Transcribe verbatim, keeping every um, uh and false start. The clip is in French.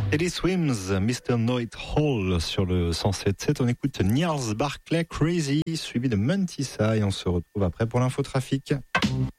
Et les Swims, mister Noit Hall sur le cent sept sept. On écoute Gnarls Barclay Crazy, suivi de Muntissa et on se retrouve après pour l'infotrafic.